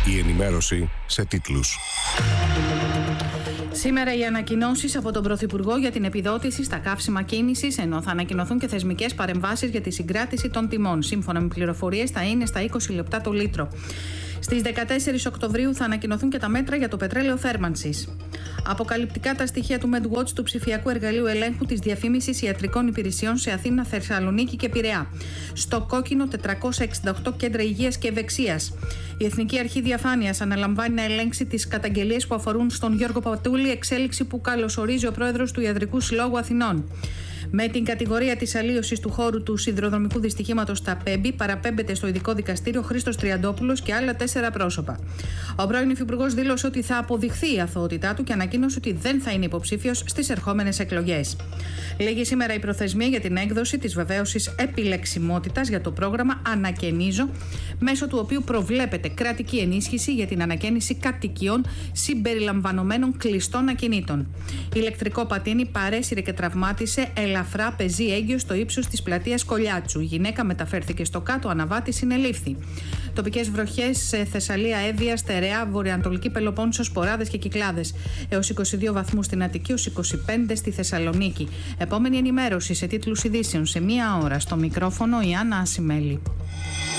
Η ενημέρωση σε τίτλους. Σήμερα οι ανακοινώσεις από τον Πρωθυπουργό για την επιδότηση στα καύσιμα κίνησης, ενώ θα ανακοινωθούν και θεσμικές παρεμβάσεις για τη συγκράτηση των τιμών. Σύμφωνα με πληροφορίες, θα είναι στα 20 λεπτά το λίτρο. Στις 14 Οκτωβρίου θα ανακοινωθούν και τα μέτρα για το πετρέλαιο θέρμανσης. Αποκαλυπτικά τα στοιχεία του MedWatch, του ψηφιακού εργαλείου ελέγχου της διαφήμισης ιατρικών υπηρεσιών σε Αθήνα, Θεσσαλονίκη και Πειραιά. Στο κόκκινο 468 κέντρα υγείας και ευεξίας. Η Εθνική Αρχή Διαφάνειας αναλαμβάνει να ελέγξει τις καταγγελίες που αφορούν στον Γιώργο Πατούλη, εξέλιξη που καλωσορίζει ο πρόεδρος του Ιατρικού Συλλόγου Αθηνών. Με την κατηγορία της αλλίωσης του χώρου του σιδηροδρομικού δυστυχήματος στα Πέμπη, παραπέμπεται στο ειδικό δικαστήριο Χρήστος Τριαντόπουλος και άλλα 4 πρόσωπα. Ο πρώην Υφυπουργός δήλωσε ότι θα αποδειχθεί η αθωότητά του και ανακοίνωσε ότι δεν θα είναι υποψήφιος στις ερχόμενες εκλογές. Λέγει σήμερα η προθεσμία για την έκδοση της βεβαίωσης επιλεξιμότητας για το πρόγραμμα Ανακαινίζω, μέσω του οποίου προβλέπεται κρατική ενίσχυση για την ανακαίνιση κατοικιών συμπεριλαμβανομένων κλειστών ακινήτων. Ηλεκτρικό πατίνι παρέσυρε και τραυμάτισε ελαφρά πεζή έγκυο στο ύψος της πλατείας Κολιάτσου. Η γυναίκα μεταφέρθηκε στο κάτω, αναβάτη συνελήφθη. Τοπικές βροχές σε Θεσσαλία, Εύβοια, Στερεά, Βορειοανατολική Πελοπόννησο, σποράδες και κυκλάδες. Έως 22 βαθμούς στην Αττική, ως 25 στη Θεσσαλονίκη. Επόμενη ενημέρωση σε τίτλους ειδήσεων σε 1 ώρα. Στο μικρόφωνο η Άννα Ασημέλη.